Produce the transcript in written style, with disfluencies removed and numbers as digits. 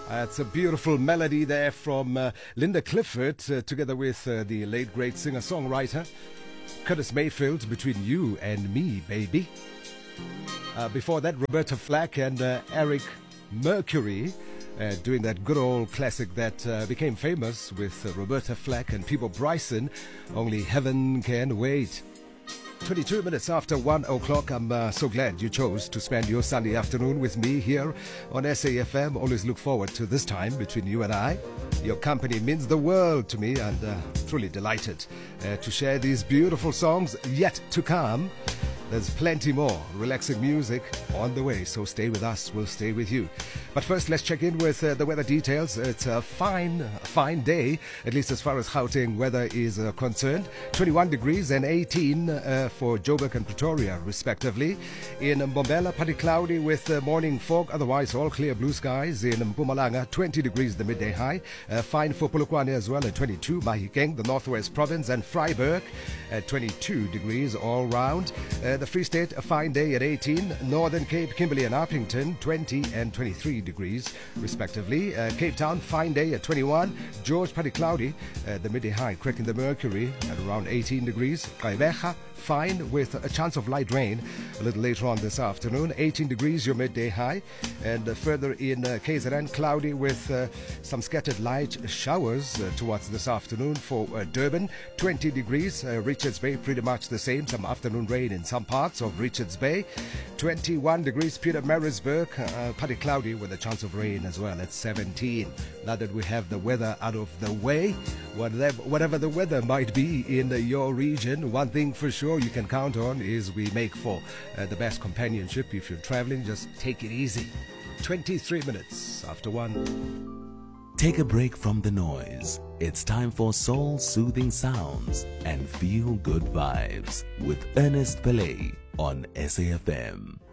It's a beautiful melody there from Linda Clifford, together with the late great singer-songwriter Curtis Mayfield, Between You and Me, Baby. Before that, Roberta Flack and Eric Mercury doing that good old classic that became famous with Roberta Flack and Peabo Bryson, Only Heaven Can Wait. 22 minutes after 1 o'clock. I'm so glad you chose to spend your Sunday afternoon with me here on SAFM. Always look forward to this time between you and I. Your company means the world to me, and truly delighted to share these beautiful songs yet to come. There's plenty more relaxing music on the way, so stay with us, we'll stay with you. But first, let's check in with the weather details. It's a fine day, at least as far as Gauteng weather is concerned. 21 degrees and 18 for Joburg and Pretoria, respectively. In Mbombela, partly cloudy with morning fog, otherwise all clear blue skies. In Mpumalanga, 20 degrees the midday high. Fine for Polokwane as well at 22. Mahikeng, the Northwest Province, and Freiburg at 22 degrees all round. The Free State, a fine day at 18. Northern Cape, Kimberley and Uppington, 20 and 23 degrees, respectively. Cape Town, fine day at 21. George, partly cloudy. The midday high, cracking the mercury at around 18 degrees. Kaibega, fine with a chance of light rain a little later on this afternoon. 18 degrees, your midday high. And further in KZN, cloudy with some scattered light showers towards this afternoon for Durban. 20 degrees. Richards Bay, pretty much the same. Some afternoon rain in some parts of Richards Bay. 21 degrees, Pietermaritzburg, partly cloudy with a chance of rain as well at 17. Now that we have the weather out of the way, whatever the weather might be in your region, one thing for sure you can count on is we make for the best companionship. If you're traveling, just take it easy. 23 minutes after 1. Take a break from the noise. It's time for soul-soothing sounds and feel-good vibes with Ernest Pillay on SAFM.